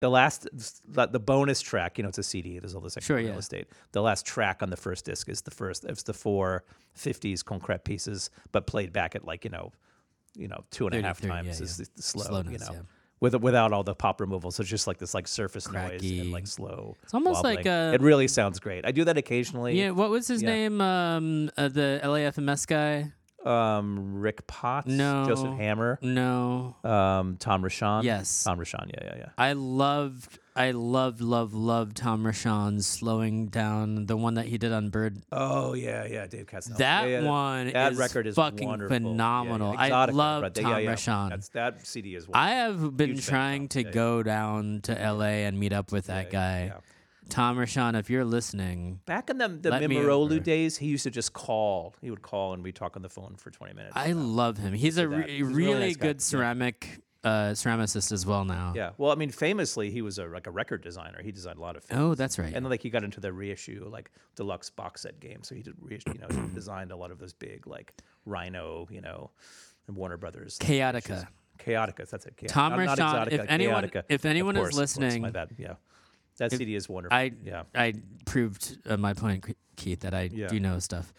the bonus track, it's a CD. There's all this extra Sure, real yeah. estate. The last track on the first disc is it's the 4 50s concrete pieces, but played back at 2.5 33, times yeah, is yeah. the slow, Slowness, yeah. without all the pop removal. So it's just like this surface Cracky. noise and slow. It's almost wobbling. like it really sounds great. I do that occasionally. Yeah, what was his name? The LAFMS guy? Rick Potts, No. Joseph Hammer, No. Tom Rashawn. Yes. Tom Rashawn. Yeah. I loved Tom Rashawn's slowing down, the one that he did on Bird. Oh yeah, Dave Katzenelson. That one that is record is fucking wonderful. phenomenal. Yeah. I Exotica, love right? Tom Rashawn. That CD is. I have been Huge fan trying of to Tom. go down to LA and meet up with that guy. Yeah. Tom Rashawn, if you're listening. Back in the Let me over. Mimorolu days, he used to just call. He would call and we'd talk on the phone for 20 minutes. I love him. He's a He's a really really nice guy. good Yeah. ceramicist as well now. Yeah. Well, I mean, famously, he was a record designer. He designed a lot of films. Oh, that's right. And then he got into the reissue, deluxe box set games. So he did reissue, he designed a lot of those big Rhino, and Warner Brothers. Chaotica. Chaotica, that's it. Tom Not Rashawn, Exotica, if anyone Chaotica. is Of course, listening, my bad. Yeah. That CD is wonderful. I proved my point, Keith, that I do know stuff.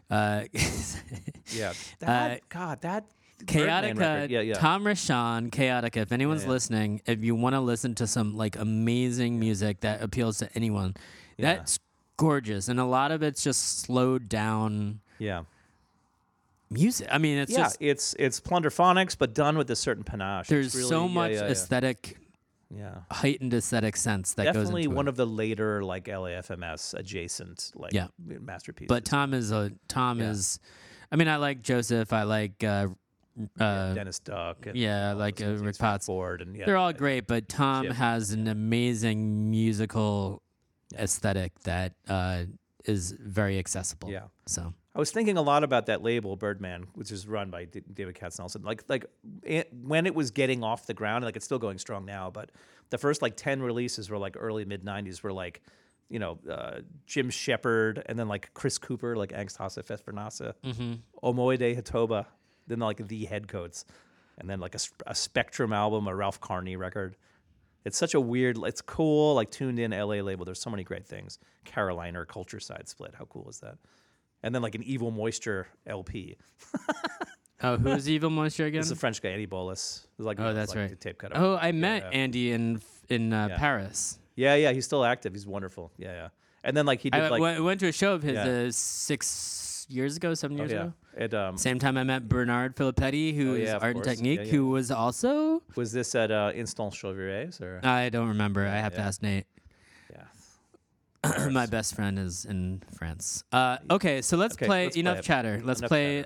Yeah. That Birdman Chaotica, record. Yeah. Tom Rashawn, Chaotica. If anyone's listening, if you want to listen to some amazing music that appeals to anyone, that's gorgeous, and a lot of it's just slowed down. Yeah. Music. I mean, it's just it's plunderphonics, but done with a certain panache. there's It's really, so much yeah. aesthetic, heightened aesthetic sense that goes Definitely into one it. of the later LAFMS adjacent masterpieces. But Tom is. I mean, I like Joseph. I like. Dennis Duck. And like those Rick things, Potts. Ford and They're all great, but Tom Chip. has an amazing musical aesthetic that is very accessible. Yeah. So I was thinking a lot about that label, Birdman, which is run by David Katzenelson. When it was getting off the ground, it's still going strong now, but the first 10 releases were early mid 90s were Jim Shepard and then Chris Cooper, Angst Hasse Fest Vernasa, Omoide Hatoba, then the Headcoats, and then a Spectrum album, a Ralph Carney record. It's such a weird, it's cool, tuned in LA label. There's so many great things. Carolina Culture Side split. How cool is that? And then an Evil Moisture LP. Oh, who's Evil Moisture again? It's a French guy, Andy Bolus. That's right. The tape cut. Oh, I met Andy in Paris. Yeah. He's still active. He's wonderful. Yeah. And then he did I went to a show of his 6 years ago, 7 years ago. Same time I met Bernard Filippetti, who is of Art and course. Technique, who was also. Was this at Instant Chevriers or? I don't remember. I have to ask Nate. Yeah. My best friend is in France. Okay, so let's play enough chatter. Let's play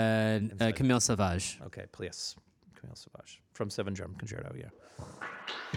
Camille Sauvage. Okay, please. Camille Sauvage from 7 Drum Concerto, yeah.